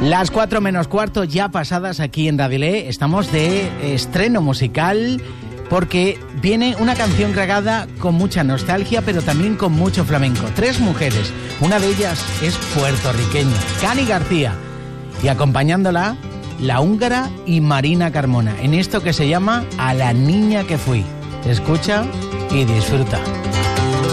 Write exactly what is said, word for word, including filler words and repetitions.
Las cuatro menos cuarto ya pasadas aquí en Radilé. Estamos de estreno musical porque viene una canción cargada con mucha nostalgia, pero también con mucho flamenco. Tres mujeres, una de ellas es puertorriqueña, Cani García, y acompañándola, la húngara y Marina Carmona, en esto que se llama A la niña que fui. Escucha y disfruta.